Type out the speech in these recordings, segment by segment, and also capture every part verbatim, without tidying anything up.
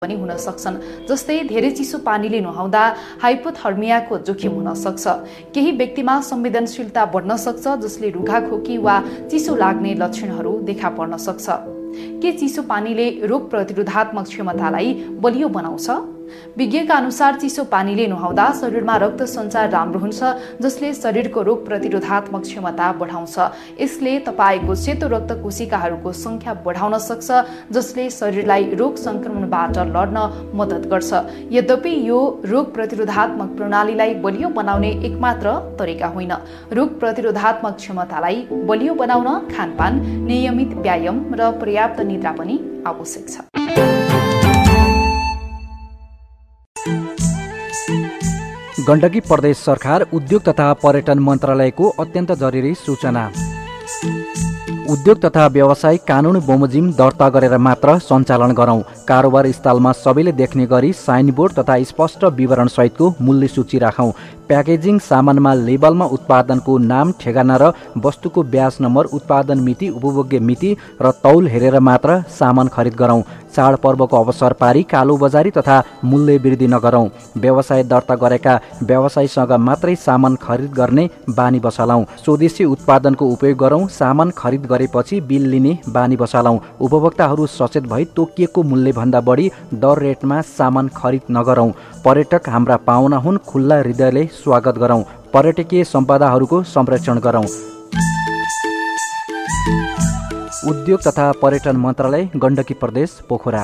पनि हुन सक्छन्। जस्तै धेरै चिसो पानीले नुहाउँदा हाइपोथर्मियाको जोखिम हुन सक्छ। केही व्यक्तिमा संवेदनशीलता बढ्न सक्छ, जसले रुघाखोकी वा चिसो लाग्ने लक्षणहरू देखा पर्न सक्छ। के चिसो पानीले रोग प्रतिरोधात्मक क्षमतालाई बलियो बनाउँछ? विज्ञका अनुसार चिसो पानीले नुहाउँदा शरीरमा रक्त सञ्चार राम्रो हुन्छ, जसले शरीरको रोग प्रतिरोधात्मक क्षमता बढाउँछ। यसले तपाईको सेतो रक्त कोशिकाहरूको संख्या बढाउन सक्छ, जसले शरीरलाई रोग संक्रमणबाट लड्न मद्दत गर्छ। यद्यपि यो रोग प्रतिरोधात्मक प्रणालीलाई बलियो बनाउने एकमात्र तरिका होइन। रोग प्रतिरोधात्मक क्षमतालाई बलियो बनाउन खानपान, नियमित व्यायाम र पर्याप्त निद्रा पनि आवश्यक छ। गण्डकी प्रदेश सरकार उद्योग तथा पर्यटन मन्त्रालयको अत्यन्त जरुरी सूचना। उद्योग तथा व्यवसाय कानुन बमोजिम दर्ता गरेर मात्र सञ्चालन गरौँ। कारोबार स्थलमा सबैले देख्ने गरी साइनबोर्ड तथा स्पष्ट विवरण सहितको मूल्य सूची राखौँ। प्याकेजिङ सामानमा लेबलमा उत्पादनको नाम, ठेगाना र वस्तुको ब्याज नम्बर, उत्पादन मिति, उपभोग्य मिति र तौल हेरेर मात्र सामान खरिद गरौँ। चाडपर्वको अवसर पारी कालोबजारी तथा मूल्य वृद्धि नगरौँ। व्यवसाय दर्ता गरेका व्यवसायीसँग मात्रै सामान खरिद गर्ने बानी बसालौँ। स्वदेशी उत्पादनको उपयोग गरौँ। सामान खरिद गरेपछि बिल लिने बानी बसालौँ। उपभोक्ताहरू सचेत भई तोकिएको मूल्यभन्दा बढी दर रेटमा सामान खरिद नगरौँ। पर्यटक हाम्रा पाहुना हुन्, खुल्ला हृदयले स्वागत गरौँ। पर्यटकीय सम्पदाहरूको संरक्षण गरौँ। उद्योग तथा पर्यटन मन्त्रालय, गण्डकी प्रदेश, पोखरा।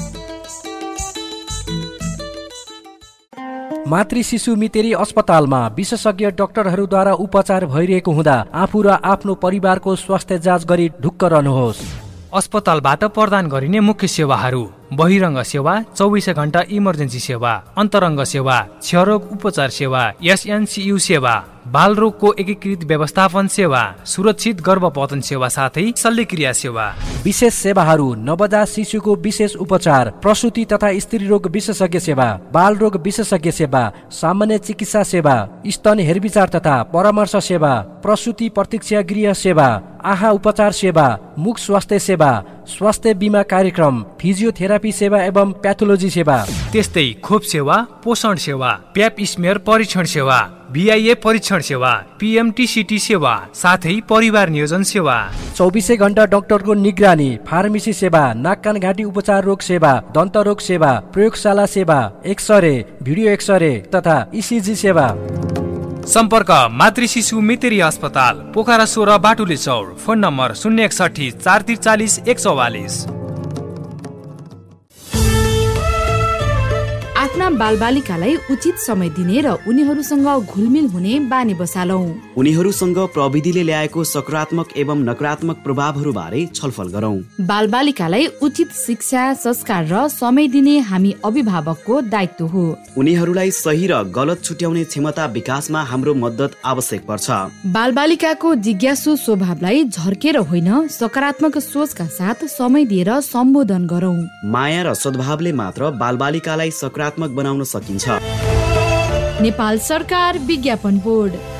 मातृ शिशु मितेरी अस्पतालमा विशेषज्ञ डाक्टरहरूद्वारा उपचार भइरहेको हुँदा आफू र आफ्नो परिवारको स्वास्थ्य जाँच गरी ढुक्क रहनुहोस्। अस्पतालबाट प्रदान गरिने मुख्य सेवाहरू: बहिरङ्ग सेवा, चौबिसै घण्टा इमर्जेन्सी सेवा, अन्तरङ्ग सेवा, क्षयरोग उपचार सेवा, एसएनसीयू सेवा, बालरोगको एकीकृत व्यवस्थापन सेवा, सुरक्षित गर्भपतन सेवा साथै शल्यक्रिया सेवा। विशेष सेवाहरू: नवजात शिशुको विशेष उपचार, प्रसुति तथा स्त्री रोग विशेषज्ञ सेवा, बाल रोग विशेषज्ञ सेवा, सामान्य चिकित्सा सेवा, स्तन हेरविचार तथा परामर्श सेवा, प्रसुति प्रतीक्षा गृह सेवा, आहा उपचार सेवा, मुख स्वास्थ्य सेवा, स्वास्थ्य बीमा कार्यक्रम, फिजियोथेरापी सेवा एवं प्याथोलोजी सेवा। त्यस्तै खोप सेवा, पोषण सेवा, प्याप स्मेयर परीक्षण सेवा, बीआईए परीक्षण सेवा, पीएमटीसीटी सेवा साथै परिवार नियोजन सेवा। चौबिसै घण्टा डाक्टरको निगरानी, फार्मेसी सेवा, नाक कान घाँटी उपचार रोग सेवा, दन्त रोग सेवा, प्रयोगशाला सेवा, एक्सरे, भिडियो एक्सरे तथा इसिजी सेवा। सम्पर्क मातृ शिशु मितेरी अस्पताल, पोखरा सोह्र, बाटुले चौर। फोन नम्बर शून्य एकसठी चार त्रिचालिस एक चौवालिस। आफ्ना बालबालिकालाई उचित समय दिने र उनीहरूसँग घुलमिल हुने बानी बसालौं। उनीहरूसँग प्रविधिले ल्याएको सकारात्मक एवं नकारात्मक प्रभावहरू बारे छलफल गरौं। बालबालिकालाई उचित शिक्षा, संस्कार र समय दिने हामी अभिभावकको दायित्व हो। उनीहरूलाई सही र गलत छुट्याउने क्षमता विकासमा हाम्रो मद्दत आवश्यक पर्छ। बालबालिकाको जिज्ञासु स्वभावलाई झर्केर होइन, सकारात्मक सोचका साथ समय दिएर सम्बोधन गरौं। माया र सद्भावले मात्र बालबालिकालाई सकारात्मक बनाउन सकिन्छ। नेपाल सरकार विज्ञापन बोर्ड।